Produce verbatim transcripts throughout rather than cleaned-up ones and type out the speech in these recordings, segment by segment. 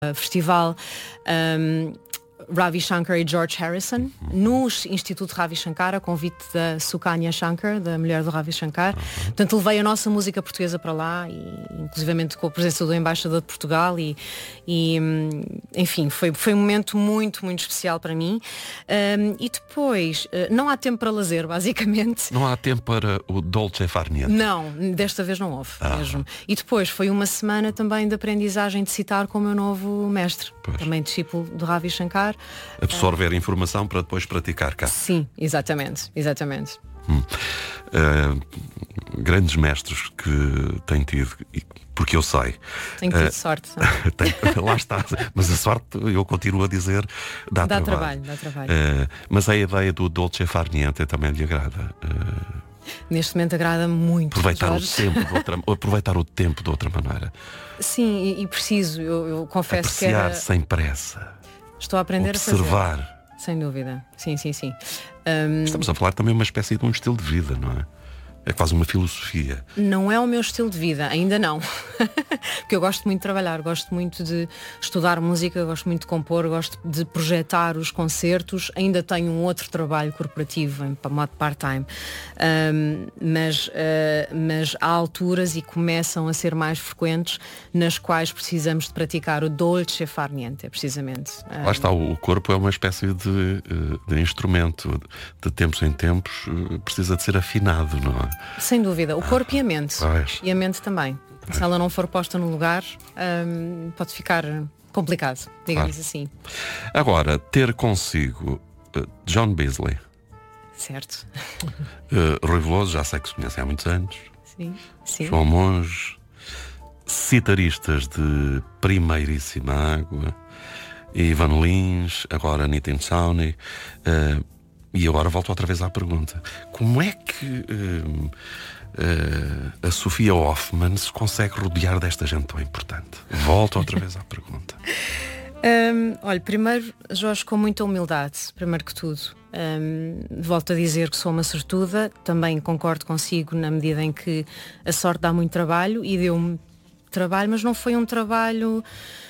festival um, Ravi Shankar e George Harrison no Instituto Ravi Shankar, a convite da Sukanya Shankar, da mulher do Ravi Shankar. Uhum. Portanto, levei a nossa música portuguesa para lá, e inclusivamente com a presença do embaixador de Portugal, e, e enfim, foi, foi um momento muito, muito especial para mim. Um, e depois, não há tempo para lazer, basicamente. Não há tempo para o dolce far niente? Não, desta vez não houve, ah. mesmo. E depois foi uma semana também de aprendizagem de citar com o meu novo mestre, pois. Também discípulo do Ravi Shankar. Absorver uh, informação para depois praticar cá. Sim, exatamente, exatamente. Hum. Uh, grandes mestres que têm tido, porque eu sei. Tenho tido uh, sorte. tem, lá está. Mas a sorte, eu continuo a dizer, dá, dá trabalho. trabalho. Dá trabalho. Uh, mas a ideia do dolce far niente também lhe agrada. Uh, Neste momento agrada-me muito. Aproveitar o, tempo de outra, aproveitar o tempo de outra maneira. Sim, e, e preciso, eu, eu confesso Apreciar que era... sem pressa. Estou a aprender Observar. a fazer. Sem dúvida. Sim, sim, sim. Um... Estamos a falar também de uma espécie de um estilo de vida, não é? É quase uma filosofia. Não é o meu estilo de vida, ainda não. Porque eu gosto muito de trabalhar, gosto muito de estudar música, gosto muito de compor, gosto de projetar os concertos. Ainda tenho um outro trabalho corporativo em modo part-time. Um, mas, uh, mas há alturas, e começam a ser mais frequentes, nas quais precisamos de praticar o dolce far niente, precisamente. Um... Lá está, o corpo é uma espécie de, de instrumento. De tempos em tempos precisa de ser afinado, não é? Sem dúvida, o corpo ah, e a mente. Pois. E a mente também. Pois. Se ela não for posta no lugar, hum, pode ficar complicado, digamos claro. assim. Agora, ter consigo uh, John Beasley. Certo. Uh, Rui Veloso, já sei que se conhecem há muitos anos. Sim, sim. João Monge, citaristas de primeiríssima água, Ivan Lins, agora Nitin Sawhney. Uh, E agora volto outra vez à pergunta. Como é que uh, uh, a Sofia Hoffman se consegue rodear desta gente tão importante? Volto outra vez à pergunta. Um, olha, primeiro, Jorge, com muita humildade, primeiro que tudo. Um, volto a dizer que sou uma sortuda. Também concordo consigo na medida em que a sorte dá muito trabalho, e deu-me trabalho, mas não foi um trabalho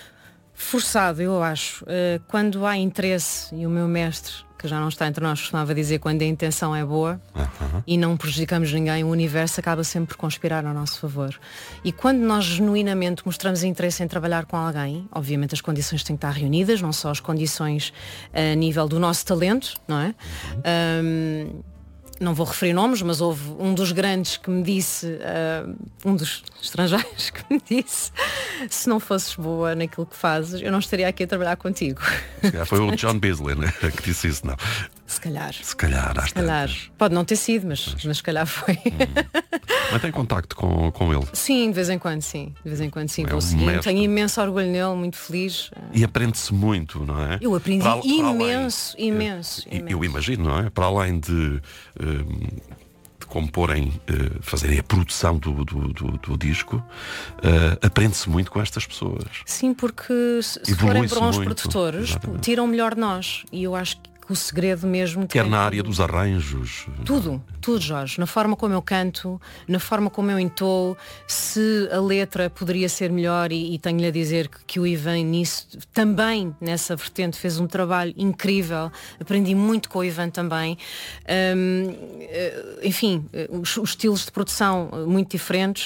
forçado, eu acho. Uh, quando há interesse, e o meu mestre, que já não está entre nós, costumava dizer, quando a intenção é boa uh-huh. e não prejudicamos ninguém, o universo acaba sempre por conspirar a nosso favor. E quando nós genuinamente mostramos interesse em trabalhar com alguém, obviamente as condições têm que estar reunidas, não só as condições a nível do nosso talento, não é? Uh-huh. Um, não vou referir nomes, mas houve um dos grandes que me disse, uh, um dos estrangeiros que me disse, se não fosses boa naquilo que fazes, eu não estaria aqui a trabalhar contigo. Se calhar foi o John Beasley, né, que disse isso, não? Se calhar. Se calhar, às se calhar. Pode não ter sido, mas, mas... mas se calhar foi. Hum. Mas tem contacto com, com ele? Sim, de vez em quando, sim. De vez em quando, sim. É Vou um seguindo. Tenho imenso orgulho nele, muito feliz. E aprende-se muito, não é? Eu aprendi para, imenso, para além, imenso, eu, imenso. Eu imagino, não é? Para além de... Um, comporem, uh, fazerem a produção do, do, do, do disco, uh, aprende-se muito com estas pessoas. Sim, porque se, se forem bons produtores, exatamente, tiram o melhor de nós. E eu acho que o segredo mesmo... Quer na área dos arranjos. Tudo, tudo, Jorge. Na forma como eu canto, na forma como eu entoo, se a letra poderia ser melhor, e, e tenho-lhe a dizer que, que o Ivan nisso, também nessa vertente, fez um trabalho incrível. Aprendi muito com o Ivan também. Um, enfim, os, os estilos de produção muito diferentes,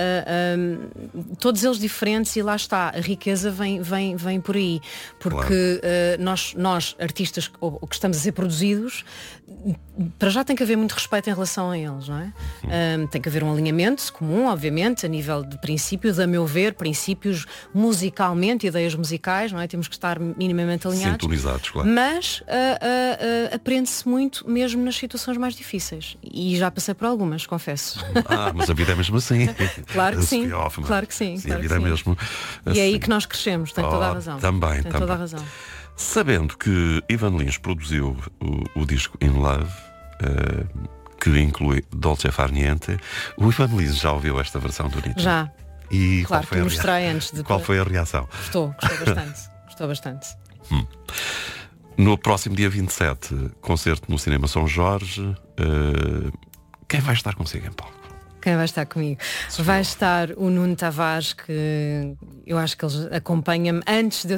uh, um, todos eles diferentes, e lá está, a riqueza vem, vem, vem por aí. Porque claro. uh, nós, nós, artistas ou que estamos a ser produzidos, para já tem que haver muito respeito em relação a eles, não é? Um, tem que haver um alinhamento comum, obviamente, a nível de princípios, a meu ver, princípios musicalmente, ideias musicais, não é? Temos que estar minimamente alinhados. Sintonizados, claro. Mas uh, uh, uh, aprende-se muito mesmo nas situações mais difíceis. E já passei por algumas, confesso. Ah, mas a vida é mesmo assim. Claro que sim. Claro que sim. Sim, claro a vida que é sim. mesmo assim. E é aí que nós crescemos, tem oh, toda a razão. Também, tem também. toda a razão. Sabendo que Ivan Lins produziu o, o disco In Love, uh, que inclui Dolce Far Niente, o Ivan Lins já ouviu esta versão do Nitin? Já. E claro, qual foi, a rea... antes de... qual foi a reação? Gostou, gostou bastante. Gostou bastante. Hum. No próximo dia vinte e sete, concerto no Cinema São Jorge. Uh, quem vai estar consigo em palco? Quem quem vai estar comigo. Vai estar o Nuno Tavares, que eu acho que ele acompanha-me antes de eu